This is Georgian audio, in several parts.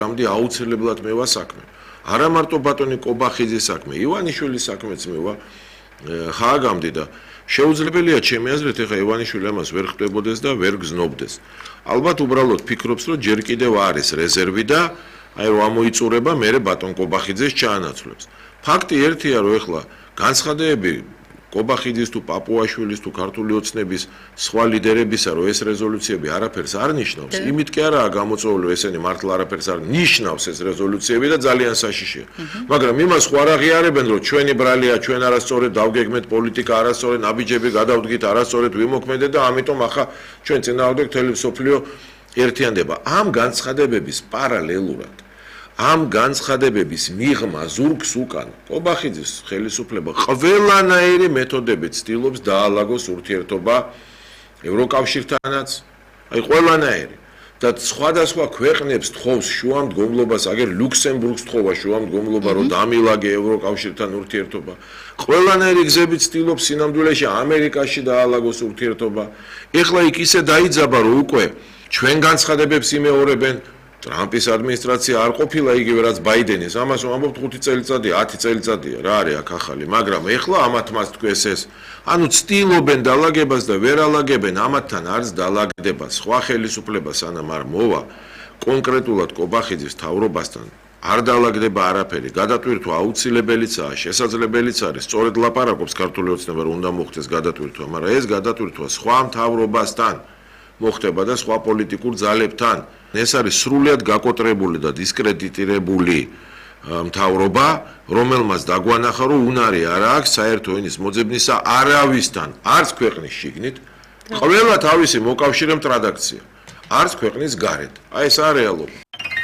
ამდე აუცილებლად მევა საქმე. არა მარტო ბატონი კობახიძის საქმე, ივანიშვილის საქმეც მევა ხააგამდე და შეუძლებელია ჩემი აზრით ეხა ივანიშვილი ამას ვერ ხვდებოდეს და ვერ გზნობდეს. ალბათ უბრალოდ ფიქრობს რომ ჯერ კიდევ არის რეზერვი და აი რომ ამოიწურება მერე ბატონ კობახიძეს ჩაანაცვლებს. ფაქტი ერთია რომ ეხლა განცხადებები კობახიძის თუ პაპუაშვილის თუ ქართული ოცნების სხვა ლიდერებისა რომ ეს რეზოლუციები არაფერს არ ნიშნავს, იმით კი არაა გამოწვეული ესენი მართლა არაფერს არ ნიშნავს ეს რეზოლუციები და ძალიან საშიშია. მაგრამ იმას ხო არ აღიარებენ რომ ჩვენი ბრალია, ჩვენ არასწორად დავგეგმეთ პოლიტიკა, არასწორად ნაბიჯები გადავდგით, არასწორად ვიმოქმედეთ და ამიტომ ახლა ჩვენ წინააღმდეგ მთელი მსოფლიო ერთიანდება. ამ განცხადებების პარალელურად ამ განცხადებების მიღმა ზურგს უკან კობახიძის ხელისუფლება ყველანაირი მეთოდებით ცდილობს დაალაგოს ურთიერთობა ევროკავშირთანაც, აი ყველანაირი და სხვადასხვა ქვეყნებს თხოვს შუამდგომლობას, აგერ ლუქსემბურგს თხოვა შუამდგომლობა რომ დამილაგე ევროკავშირთან ურთიერთობა. ყველანაირი გზებით ცდილობს სინამდვილეში ამერიკაში დაალაგოს ურთიერთობა. ეხლა იქ ისე დაიძაბა რომ უკვე ჩვენ განცხადებებს იმეორებენ ტრამპის ადმინისტრაცია არ ყოფილა იგივე რაც ბაიდენის, ამას ვამბობთ 5 წელიწადია, 10 წელიწადია, რა არის აქ ახალი, მაგრამ ეხლა ამათ მას თქვეს ეს, ანუ ცდილობენ დაალაგებას და ვერ ალაგებენ, ამათთან არც დაალაგდება სხვა ხელისუფლება სანამ არ მოვა კონკრეტულად კობახიძის თავრობასთან არ დაალაგდება არაფერი, გადატვირთვა აუცილებელიცაა, შესაძლებელიც არის, სწორედ ლაპარაკობს ქართული ოცნება რომ უნდა მოხდეს გადატვირთვა, მაგრამ ეს გადატვირთვა სხვა მთავრობასთან მოხდება და სხვა პოლიტიკურ ძალებთან. ეს არის სრულიად გაკოტრებული და დისკრედიტირებული მთავრობა, რომელმაც დაგვანახა, რომ უნარი არ აქვს საერთო ენის მოძებნისა არავისთან, არც ქვეყნის შიგნით, ყველა თავისი მოკავშირე მტრადაქცია, არც ქვეყნის გარეთ. აი ეს არის რეალობა.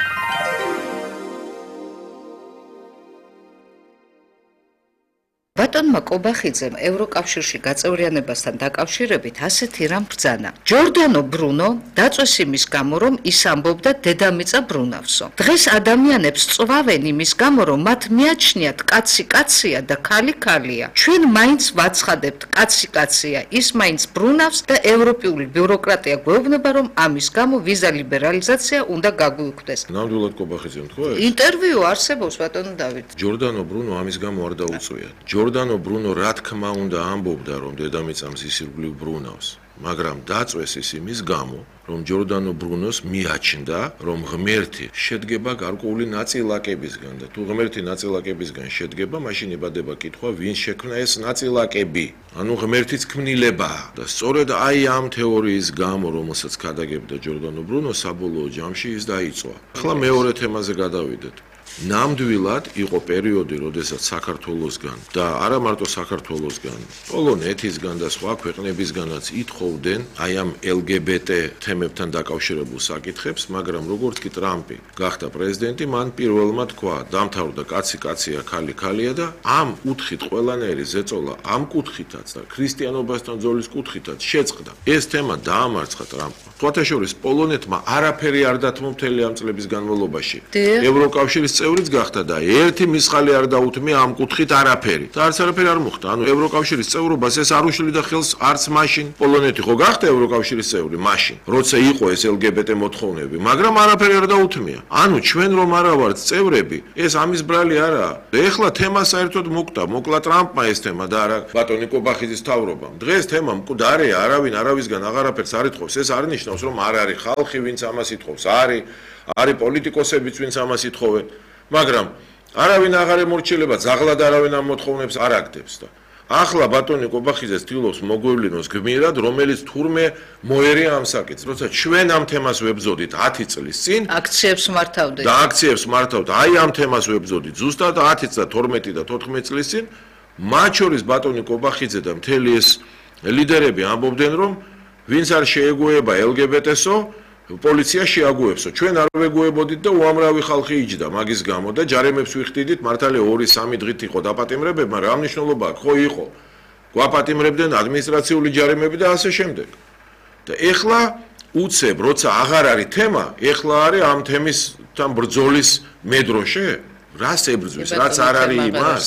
ბატონმა კობახიძემ ევროკავშირში გაწევრიანებასთან დაკავშირებით ასეთი რამ ბრძანა. ჯორდანო ბრუნო დაწვეს იმის გამო, რომ ის ამბობდა დედამიწა ბრუნავსო. დღეს ადამიანებს წვავენ იმის გამო, რომ მათ მიაჩნიათ კაცი კაცია და ქალი ქალია. ჩვენ მაინც ვაცხადებთ კაცი კაცია, ის მაინც ბრუნავს და ევროპული ბიუროკრატია გვეუბნება, რომ ამის გამო ვიზა ლიბერალიზაცია უნდა გაგვიუქმდეს. ნამდვილად კობახიძემ თქვა ეს? ინტერვიუ არსებობს ბატონო დავით. ჯორდანო ბრუნო ამის გამო არ დაუწვია. ჯორდანო ბრუნო რა თქმა უნდა ამბობდა რომ დედამიწამს ის ირგვლივ ბრუნავს, მაგრამ დაწვეს ის იმის გამო, რომ ჯორდანო ბრუნოს მიაჩნდა, რომ ღმერთი შედგება გარკვეული ნაწილაკებისგან და თუ ღმერთი ნაწილაკებისგან შედგება, მაშინ იბადება კითხვა, ვინ შექმნა ეს ნაწილაკები? ანუ ღმერთიც ქმნილებაა და სწორედ აი ამ თეორიის გამო, რომელსაც ქადაგებდა ჯორდანო ბრუნო, საბოლოო ჯამში ის დაიწვა. ახლა მეორე თემაზე გადავიდეთ. ნამდვილად იყო პერიოდი, როდესაც საქართველოსგან და არა მარტო საქართველოსგან, პოლონეთისგან და სხვა ქვეყნებისგანაც ითხოვდნენ აი ამ LGBT თემებთან დაკავშირებულ საკითხებს, მაგრამ როგორც კი ტრამპი გახდა პრეზიდენტი, მან პირველმა თქვა, დამთავრდა კაცი კაცია, ქალი ქალია და ამ კუთხით ყველანაირი ზეწოლა ამ კუთხითაც და ქრისტიანობასთან ძოლის კუთხითაც შეწყდა. ეს თემა დაამარცხა ტრამპმა. სხვათა შორის პოლონეთმა არაფერი არ დათმო მთელი ამ წლების განმავლობაში. ევროკავშირის წევრიც გახდა და ერთი მისხალი არ დაუთმია ამ კუთხით არაფერი. და არც არაფერი არ მოხდა. ანუ ევროკავშირის წევრობას ეს არ უშლიდა ხელს არც მაშინ. პოლონეთი ხო გახდა ევროკავშირის წევრი მაშინ, როცა იყო ეს LGBT მოთხოვნები, მაგრამ არაფერი არ დაუთმია. ანუ ჩვენ რომ არა ვართ წევრები, ეს ამის ბრალი არაა. ეხლა თემა საერთოდ მოკლა ტრამპმა ეს თემა და არა ბატონი კობახიძის თავრობამ. დღეს თემა მკვდარია, არავინ არავისგან აღარაფერს არ ითხოვს. ეს არ ნიშნავს რომ არ არის ხალხი, ვინც ამას ითხოვს, არის პოლიტიკოსებიც, ვინც ამას ითხოვენ. მაგრამ არავინ აღარ ემორჩილება, ძაღლად არავინ ამ მოთხოვნებს არ აგდებს და ახლა ბატონი კობახიძე ცდილობს მოგვევლინოს გმირად, რომელიც თურმე მოერია ამ საკითხს. როცა ჩვენ ამ თემას ვებზოდით 10 წლის წინ, აქციებს მართავდით. და აქციებს მართავთ, აი ამ თემას ვებზოდით ზუსტად 10 და 12 და 14 წლის წინ, მათ შორის ბატონი კობახიძე და მთელი ეს ლიდერები ამბობდნენ, რომ ვინც არ შეეგუება LGBT-სო, პოლიცია შეაგუებსო. ჩვენ არ ვეგუებოდით და უამრავი ხალხი იჯდა მაგის გამო და ჯარიმებს ვიხდიდით, მართალია 2-3 დღით იყო დაპატიმრებები, მაგრამ რა მნიშვნელობა აქვს? ხო იყო. გვაპატიმრებდნენ ადმინისტრაციული ჯარიმები და ასე შემდეგ. და ეხლა უცებ, როცა აღარ არის თემა, ეხლა არის ამ თემისთან ბრძოლის მედროშე? რას ებრძვის, რაც არ არის იმას?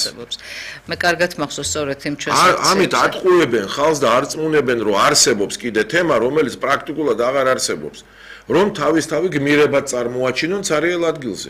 მე კარგად მახსოვს სწორედ იმ ჩვენს ამით ატყუებენ ხალხს და არ წმუნებენ, რომ არსებობს კიდე თემა, რომელიც პრაქტიკულად აღარ არსებობს. რომ თავისთავი გმირებად წარმოაჩინონ ცარიელ ადგილზე.